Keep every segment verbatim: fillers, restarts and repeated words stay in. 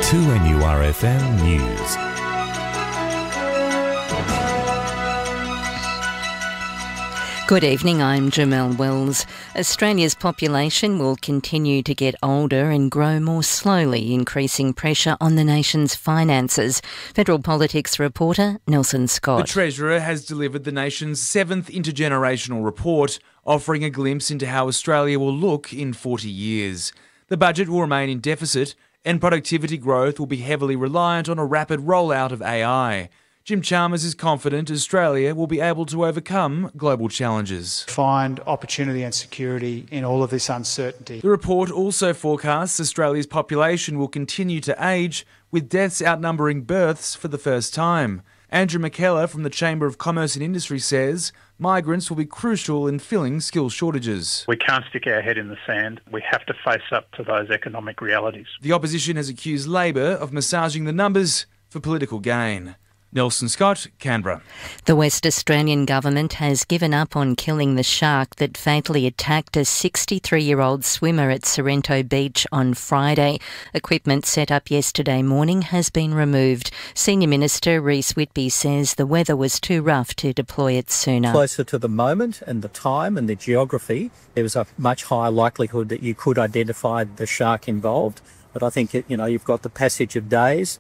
two N U R F M News. Good evening, I'm Jamelle Wells. Australia's population will continue to get older and grow more slowly, increasing pressure on the nation's finances. Federal politics reporter Nelson Scott. The Treasurer has delivered the nation's seventh intergenerational report, offering a glimpse into how Australia will look in forty years. The budget will remain in deficit, and productivity growth will be heavily reliant on a rapid rollout of A I. Jim Chalmers is confident Australia will be able to overcome global challenges. Find opportunity and security in all of this uncertainty. The report also forecasts Australia's population will continue to age, with deaths outnumbering births for the first time. Andrew McKellar from the Chamber of Commerce and Industry says migrants will be crucial in filling skill shortages. We can't stick our head in the sand. We have to face up to those economic realities. The opposition has accused Labor of massaging the numbers for political gain. Nelson Scott, Canberra. The West Australian government has given up on killing the shark that fatally attacked a sixty-three-year-old swimmer at Sorrento Beach on Friday. Equipment set up yesterday morning has been removed. Senior Minister Rhys Whitby says the weather was too rough to deploy it sooner. Closer to the moment and the time and the geography, there was a much higher likelihood that you could identify the shark involved. But I think, you know, you've got the passage of days.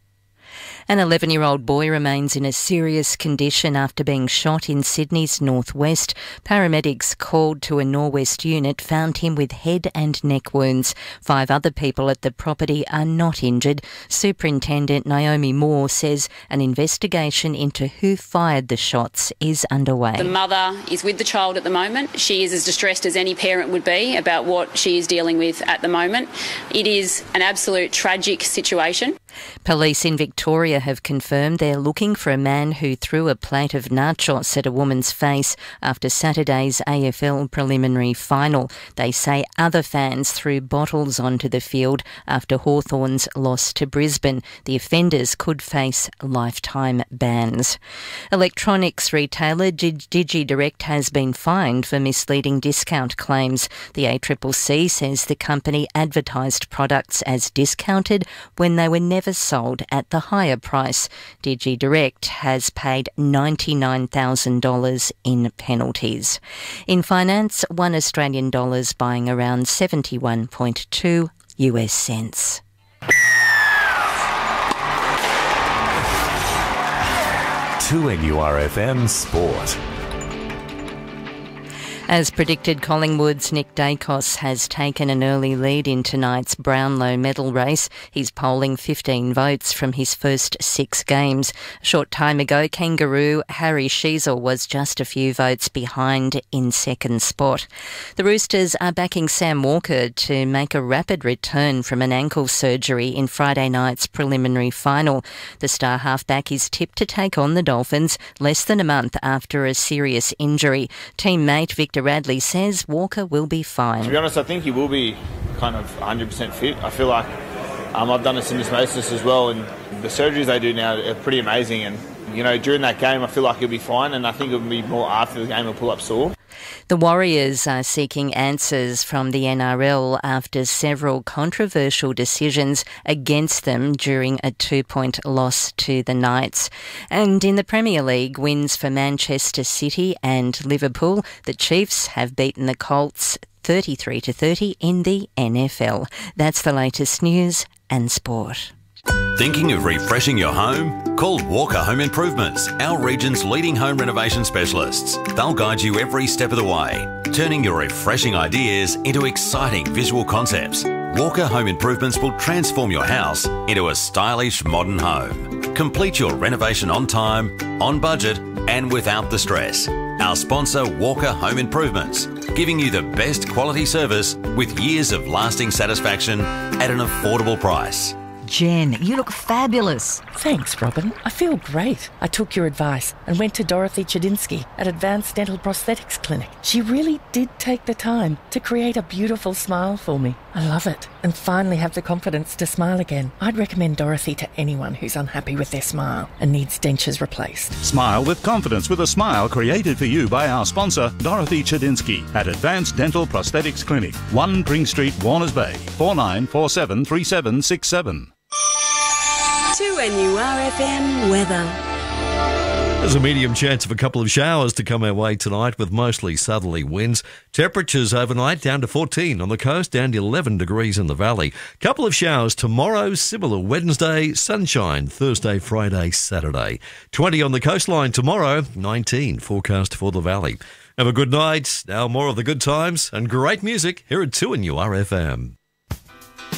An eleven-year-old boy remains in a serious condition after being shot in Sydney's northwest. Paramedics called to a Norwest unit found him with head and neck wounds. Five other people at the property are not injured. Superintendent Naomi Moore says an investigation into who fired the shots is underway. The mother is with the child at the moment. She is as distressed as any parent would be about what she is dealing with at the moment. It is an absolute tragic situation. Police in Victoria have confirmed they're looking for a man who threw a plate of nachos at a woman's face after Saturday's A F L preliminary final. They say other fans threw bottles onto the field after Hawthorn's loss to Brisbane. The offenders could face lifetime bans. Electronics retailer DigiDirect has been fined for misleading discount claims. The A C C C says the company advertised products as discounted when they were never sold at the higher price. DigiDirect has paid ninety-nine thousand dollars in penalties. In finance, one Australian dollar is buying around seventy-one point two U S cents. two N U R F M Sport. As predicted, Collingwood's Nick Dacos has taken an early lead in tonight's Brownlow medal race. He's polling fifteen votes from his first six games. A short time ago, Kangaroo Harry Sheezel was just a few votes behind in second spot. The Roosters are backing Sam Walker to make a rapid return from an ankle surgery in Friday night's preliminary final. The star halfback is tipped to take on the Dolphins less than a month after a serious injury. Teammate Victor Radley says Walker will be fine. To be honest, I think he will be kind of one hundred percent fit. I feel like um, I've done a syndesmosis as well, and the surgeries they do now are pretty amazing. And, you know, during that game, I feel like he'll be fine, and I think it'll be more after the game he'll pull up sore. The Warriors are seeking answers from the N R L after several controversial decisions against them during a two-point loss to the Knights. And in the Premier League, wins for Manchester City and Liverpool. The Chiefs have beaten the Colts thirty-three to thirty in the N F L. That's the latest news and sport. Thinking of refreshing your home? Call Walker Home Improvements, our region's leading home renovation specialists. They'll guide you every step of the way, turning your refreshing ideas into exciting visual concepts. Walker Home Improvements will transform your house into a stylish modern home. Complete your renovation on time, on budget, and without the stress. Our sponsor, Walker Home Improvements, giving you the best quality service with years of lasting satisfaction at an affordable price. Jen, you look fabulous. Thanks, Robin. I feel great. I took your advice and went to Dorothy Chedinsky at Advanced Dental Prosthetics Clinic. She really did take the time to create a beautiful smile for me. I love it and finally have the confidence to smile again. I'd recommend Dorothy to anyone who's unhappy with their smile and needs dentures replaced. Smile with confidence with a smile created for you by our sponsor, Dorothy Chedinsky at Advanced Dental Prosthetics Clinic, one Pring Street, Warners Bay, four nine four seven three seven six seven. two N U R F M weather. There's a medium chance of a couple of showers to come our way tonight with mostly southerly winds. Temperatures overnight down to fourteen on the coast, down to eleven degrees in the valley. Couple of showers tomorrow, similar Wednesday, sunshine Thursday, Friday, Saturday. twenty on the coastline tomorrow, nineteen forecast for the valley. Have a good night. Now more of the good times and great music here at two N U R F M.